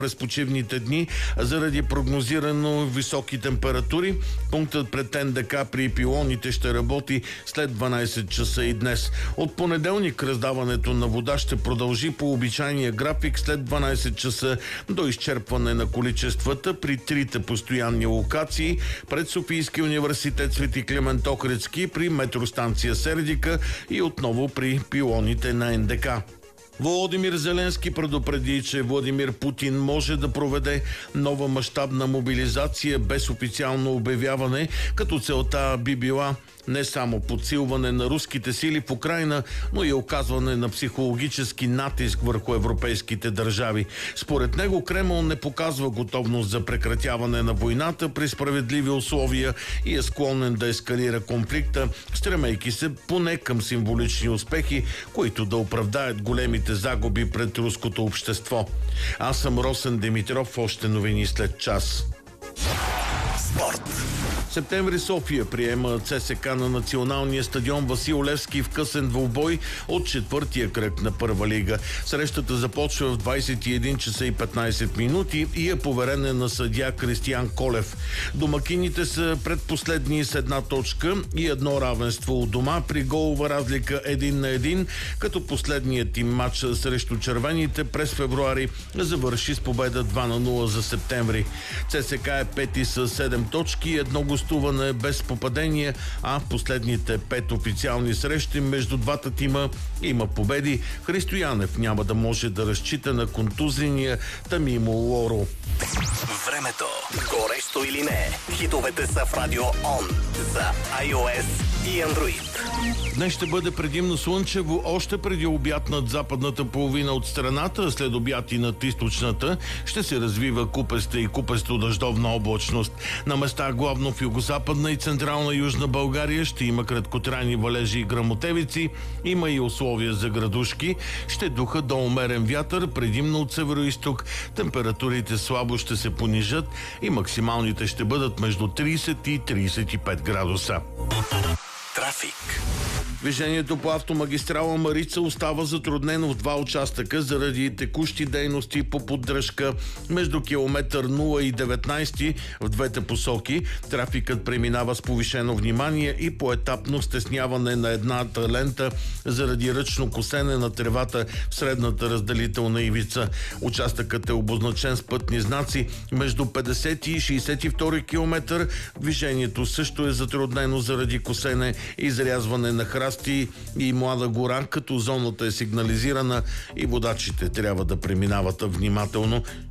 през почивните дни заради прогнозирано високи температури. Пунктът пред НДК при пилоните ще работи след 12 часа и днес. От понеделник раздаването на вода ще продължи по обичайния график след 12 часа до изчерпване на количествата при трите постоянни локации пред Софийския университет Свети Климент Охридски, при метростанция Сердика и отново при пилоните на НДК. Володимир Зеленски предупреди, че Владимир Путин може да проведе нова мащабна мобилизация без официално обявяване, като целта би била не само подсилване на руските сили в Украйна, но и оказване на психологически натиск върху европейските държави. Според него Кремъл не показва готовност за прекратяване на войната при справедливи условия и е склонен да ескалира конфликта, стремейки се поне към символични успехи, които да оправдаят големите загуби пред руското общество. Аз съм Росен Димитров, още новини след час. Спорт. Септември София приема ЦСК на националния стадион Васил Левски в късен двубой от четвъртия кръг на Първа лига. Срещата започва в 21 часа и 15 минути и е поверена на съдия Кристиян Колев. Домакините са предпоследни с една точка и едно равенство у дома при голова разлика 1-1, като последният им матч срещу червените през февруари завърши с победа 2-0 за септември. ЦСК е пети с 7 точки, едно гостуване без попадение, а в последните 5 официални срещи между двата тима има победи. Христо Янев няма да може да разчита на контузения Тамимо Лоро. Времето. Горещо или не? Хитовете са в Радио Он за iOS и Android. Днес ще бъде предимно слънчево, още преди обяд над западната половина от страната, след обяд и над източната ще се развива купеста и купесто-дъждовна облачност. На места главно в югозападна и централна Южна България ще има краткотрайни валежи и гръмотевици, има и условия за градушки, ще духа до умерен вятър, предимно от североизток, температурите слабо ще се понижат и максималните ще бъдат между 30 и 35 градуса. Трафик. Движението по автомагистрала Марица остава затруднено в два участъка заради текущи дейности по поддръжка между километър 0 и 19 в двете посоки. Трафикът преминава с повишено внимание и поетапно стесняване на едната лента заради ръчно косене на тревата в средната разделителна ивица. Участъкът е обозначен с пътни знаци между 50 и 62 километър. Движението също е затруднено заради косене и изрязване на храсти и млада гора, като зоната е сигнализирана и водачите трябва да преминават внимателно.